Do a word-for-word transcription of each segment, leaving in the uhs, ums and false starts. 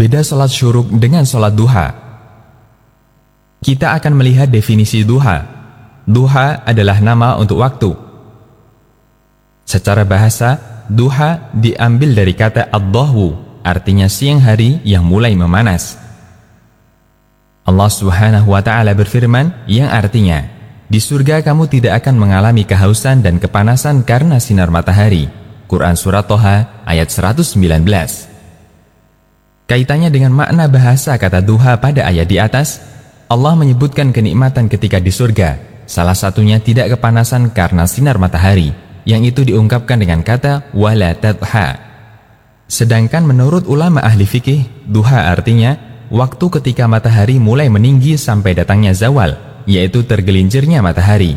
Beda sholat syuruk dengan sholat duha. Kita akan melihat definisi duha. Duha adalah nama untuk waktu. Secara bahasa, duha diambil dari kata ad-dahwu, artinya siang hari yang mulai memanas. Allah Subhanahu wa Ta'ala berfirman yang artinya, di surga kamu tidak akan mengalami kehausan dan kepanasan karena sinar matahari. Quran Surat Toha ayat seratus sembilan belas. Kaitannya dengan makna bahasa kata duha pada ayat di atas, Allah menyebutkan kenikmatan ketika di surga. Salah satunya tidak kepanasan karena sinar matahari, yang itu diungkapkan dengan kata wala tadha. Sedangkan menurut ulama ahli fikih, duha artinya waktu ketika matahari mulai meninggi sampai datangnya zawal, yaitu tergelincirnya matahari.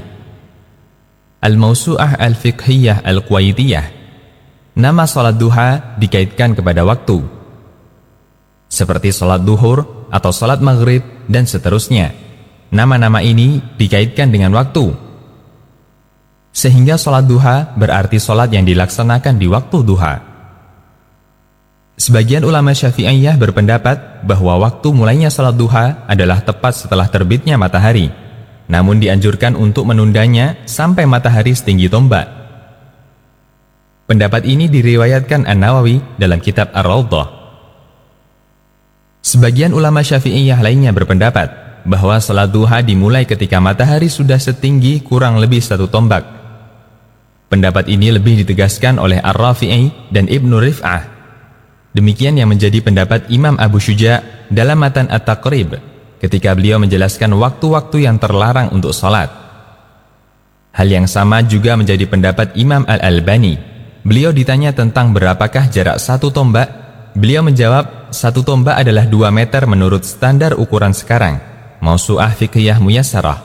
Al-Mawsu'ah Al-Fiqhiyah Al-Quwaitiyah. Nama salat duha dikaitkan kepada waktu, seperti salat duhur atau salat maghrib dan seterusnya. Nama-nama ini dikaitkan dengan waktu, sehingga salat duha berarti salat yang dilaksanakan di waktu duha. Sebagian ulama Syafi'iyah berpendapat bahwa waktu mulainya salat duha adalah tepat setelah terbitnya matahari, namun dianjurkan untuk menundanya sampai matahari setinggi tombak. Pendapat ini diriwayatkan An-Nawawi dalam kitab Ar-Rawdah. Sebagian ulama Syafi'iyah lainnya berpendapat bahwa salat duha dimulai ketika matahari sudah setinggi kurang lebih satu tombak. Pendapat ini lebih ditegaskan oleh Ar-Rafi'i dan Ibnu Rif'ah. Demikian yang menjadi pendapat Imam Abu Syuja' dalam matan At-Taqrib ketika beliau menjelaskan waktu-waktu yang terlarang untuk salat. Hal yang sama juga menjadi pendapat Imam Al-Albani. Beliau ditanya tentang berapakah jarak satu tombak. Beliau menjawab, satu tombak adalah dua meter menurut standar ukuran sekarang. Mawsu'ah Fiqhiyah Muyassarah.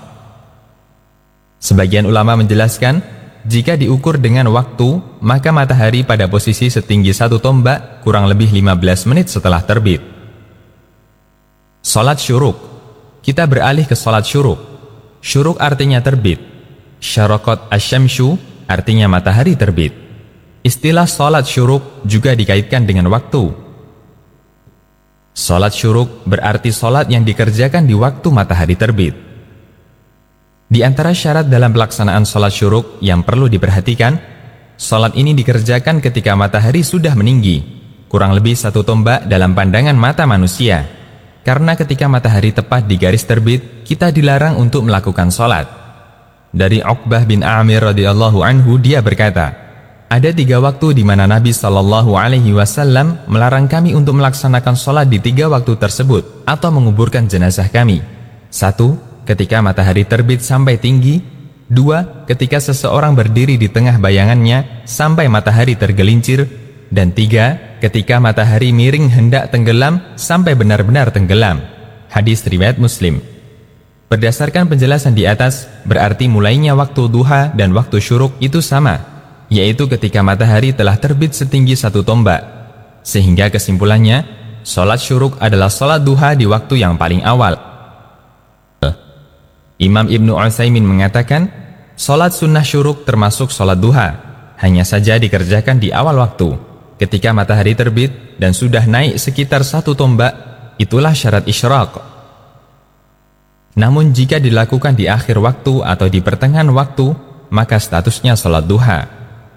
Sebagian ulama menjelaskan, jika diukur dengan waktu, maka matahari pada posisi setinggi satu tombak kurang lebih lima belas menit setelah terbit. Salat syuruk. Kita beralih ke salat syuruk. Syuruk artinya terbit. Syaraqat asyamsyu artinya matahari terbit. Istilah salat syuruk juga dikaitkan dengan waktu. Salat syuruk berarti salat yang dikerjakan di waktu matahari terbit. Di antara syarat dalam pelaksanaan salat syuruk yang perlu diperhatikan, salat ini dikerjakan ketika matahari sudah meninggi, kurang lebih satu tombak dalam pandangan mata manusia. Karena ketika matahari tepat di garis terbit, kita dilarang untuk melakukan salat. Dari Uqbah bin Amir radhiyallahu anhu, dia berkata, ada tiga waktu di mana Nabi Shallallahu Alaihi Wasallam melarang kami untuk melaksanakan sholat di tiga waktu tersebut atau menguburkan jenazah kami. Satu, ketika matahari terbit sampai tinggi. Dua, ketika seseorang berdiri di tengah bayangannya sampai matahari tergelincir. Dan tiga, ketika matahari miring hendak tenggelam sampai benar-benar tenggelam. Hadis riwayat Muslim. Berdasarkan penjelasan di atas, berarti mulainya waktu duha dan waktu syuruk itu sama, yaitu ketika matahari telah terbit setinggi satu tombak. Sehingga kesimpulannya, sholat syuruk adalah sholat duha di waktu yang paling awal. Imam Ibnu Utsaimin mengatakan, sholat sunnah syuruk termasuk sholat duha, hanya saja dikerjakan di awal waktu, ketika matahari terbit dan sudah naik sekitar satu tombak. Itulah syarat isyraq. Namun jika dilakukan di akhir waktu atau di pertengahan waktu, maka statusnya sholat duha.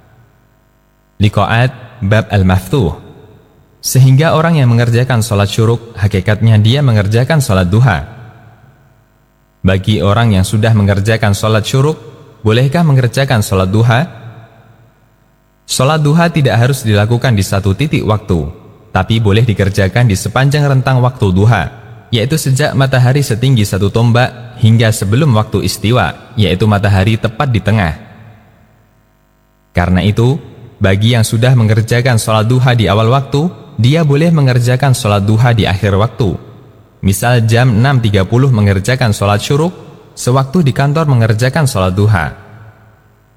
Liqa'at bab al-maftuh. Sehingga orang yang mengerjakan sholat syuruk, hakikatnya dia mengerjakan sholat duha. Bagi orang yang sudah mengerjakan sholat syuruk, bolehkah mengerjakan sholat duha? Sholat duha tidak harus dilakukan di satu titik waktu, tapi boleh dikerjakan di sepanjang rentang waktu duha, yaitu sejak matahari setinggi satu tombak hingga sebelum waktu istiwa, yaitu matahari tepat di tengah. Karena itu, bagi yang sudah mengerjakan sholat duha di awal waktu, dia boleh mengerjakan sholat duha di akhir waktu. Misal jam enam tiga puluh mengerjakan sholat syuruk, sewaktu di kantor mengerjakan sholat duha.